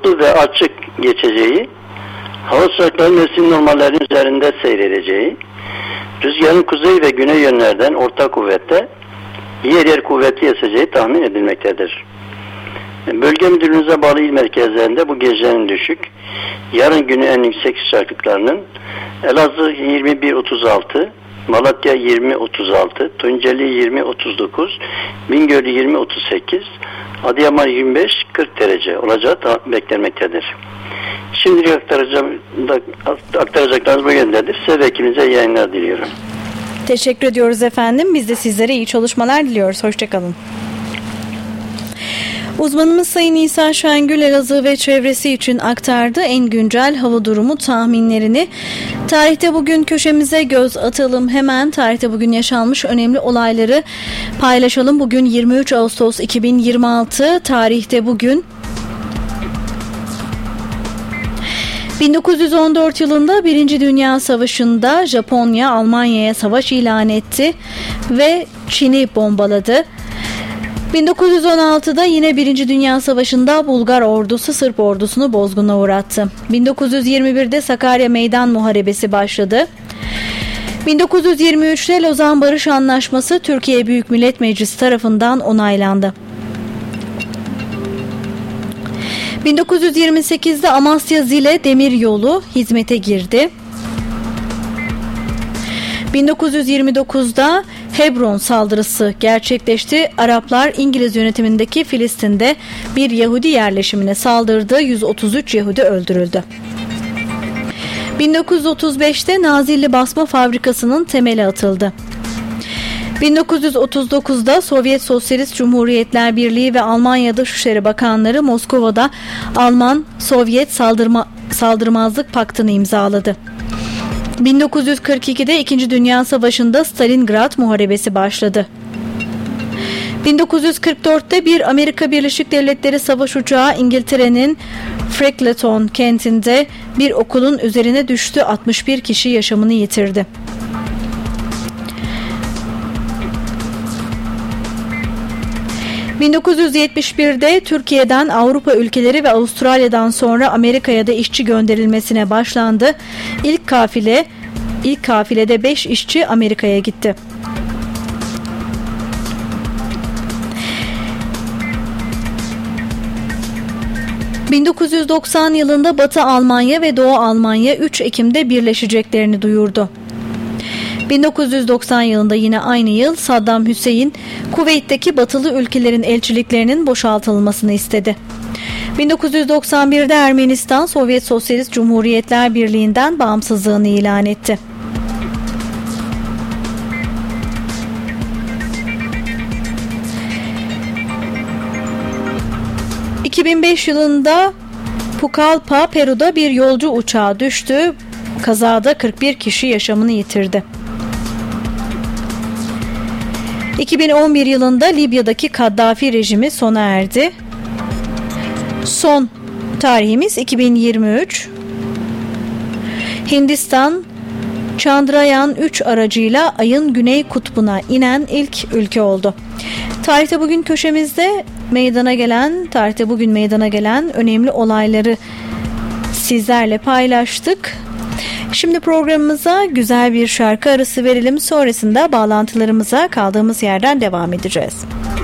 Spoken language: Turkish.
bulutlu ve açık geçeceği, hava sıcaklığı mevsim normallerinin üzerinde seyredeceği, rüzgarın kuzey ve güney yönlerden orta kuvvette, yer yer kuvvetli eseceği tahmin edilmektedir. Bölge müdürlüğünüze bağlı il merkezlerinde bu gecenin düşük, yarın günü en yüksek sıcaklıklarının Elazığ 21-36, Malatya 20-36, Tunceli 20-39, Bingöl 20-38, Adıyaman 25-40 derece olacağı beklenmektedir. Şimdilik aktaracaklarınız bu yöndedir. Size ve ekibinize yayınlar diliyorum. Teşekkür ediyoruz efendim. Biz de sizlere iyi çalışmalar diliyoruz. Hoşçakalın. Uzmanımız Sayın İsa Şengül Elazığ ve çevresi için aktardı en güncel hava durumu tahminlerini. Tarihte bugün köşemize göz atalım. Hemen tarihte bugün yaşanmış önemli olayları paylaşalım. Bugün 23 Ağustos 2026. Tarihte bugün 1914 yılında 1. Dünya Savaşı'nda Japonya Almanya'ya savaş ilan etti ve Çin'i bombaladı. 1916'da yine 1. Dünya Savaşı'nda Bulgar ordusu Sırp ordusunu bozguna uğrattı. 1921'de Sakarya Meydan Muharebesi başladı. 1923'te Lozan Barış Anlaşması Türkiye Büyük Millet Meclisi tarafından onaylandı. 1928'de Amasya-Zile Demiryolu hizmete girdi. 1929'da Hebron saldırısı gerçekleşti. Araplar İngiliz yönetimindeki Filistin'de bir Yahudi yerleşimine saldırdı. 133 Yahudi öldürüldü. 1935'te Nazilli Basma Fabrikası'nın temeli atıldı. 1939'da Sovyet Sosyalist Cumhuriyetler Birliği ve Almanya Dışişleri Bakanları Moskova'da Alman-Sovyet saldırmazlık paktını imzaladı. 1942'de 2. Dünya Savaşı'nda Stalingrad Muharebesi başladı. 1944'te bir Amerika Birleşik Devletleri savaş uçağı İngiltere'nin Freckleton kentinde bir okulun üzerine düştü. 61 kişi yaşamını yitirdi. ...1971'de Türkiye'den Avrupa ülkeleri ve Avustralya'dan sonra Amerika'ya da işçi gönderilmesine başlandı. İlk kafilede 5 işçi Amerika'ya gitti. ...1990 yılında Batı Almanya ve Doğu Almanya 3 Ekim'de birleşeceklerini duyurdu. 1990 yılında yine aynı yıl Saddam Hüseyin, Kuveyt'teki batılı ülkelerin elçiliklerinin boşaltılmasını istedi. 1991'de Ermenistan, Sovyet Sosyalist Cumhuriyetler Birliği'nden bağımsızlığını ilan etti. ...2005 yılında Pucallpa, Peru'da bir yolcu uçağı düştü. Kazada 41 kişi yaşamını yitirdi. 2011 yılında Libya'daki Kaddafi rejimi sona erdi. Son tarihimiz 2023. Hindistan, Chandrayaan 3 aracıyla Ay'ın Güney Kutbu'na inen ilk ülke oldu. Tarihte bugün köşemizde tarihte bugün meydana gelen önemli olayları sizlerle paylaştık. Şimdi programımıza güzel bir şarkı arası verelim. Sonrasında bağlantılarımıza kaldığımız yerden devam edeceğiz.